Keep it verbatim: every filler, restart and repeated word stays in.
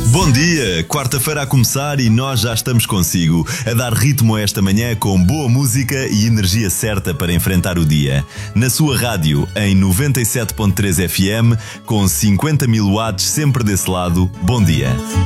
Bom dia, quarta-feira a começar e nós já estamos consigo, a dar ritmo a esta manhã com boa música e energia certa para enfrentar o dia. Na sua rádio, em noventa e sete ponto três F M, com cinquenta mil watts sempre desse lado, bom dia.